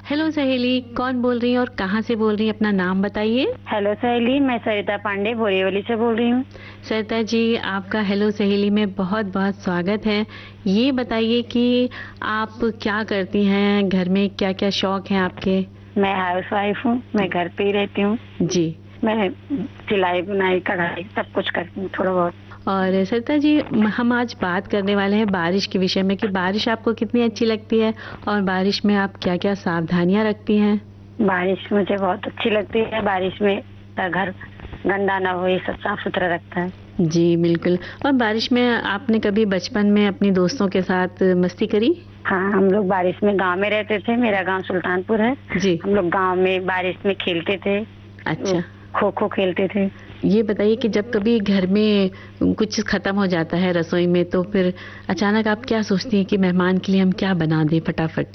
Hello सहेली, कौन बोल रही है और कहाँ से बोल रही है? अपना नाम बताइए। हेलो सहेली, मैं सरिता पांडे बोरीवली से बोल रही हूँ। सरिता जी, आपका हेलो सहेली में बहुत बहुत स्वागत है। ये बताइए कि आप क्या करती हैं, घर में क्या क्या शौक हैं आपके? मैं हाउस वाइफ हूँ, मैं घर पे ही रहती हूँ। जी। मैं सिलाई बुनाई कढ़ाई सब कुछ करती हूँ थोड़ा बहुत। और सरिता जी, हम आज बात करने वाले हैं बारिश के विषय में कि बारिश आपको कितनी अच्छी लगती है और बारिश में आप क्या क्या सावधानियां रखती हैं। बारिश मुझे बहुत अच्छी लगती है। बारिश में घर गंदा ना हो, ये सब साफ सुथरा रखता है। जी बिल्कुल। और बारिश में आपने कभी बचपन में अपनी दोस्तों के साथ मस्ती करी? हाँ, हम लोग बारिश में गांव में रहते थे। मेरा गांव सुल्तानपुर है। जी। हम लोग गांव में बारिश में खेलते थे। अच्छा। खो खो खेलते थे। ये बताइए कि जब कभी घर में कुछ खत्म हो जाता है रसोई में, तो फिर अचानक आप क्या सोचती हैं कि मेहमान के लिए हम क्या बना दें फटाफट?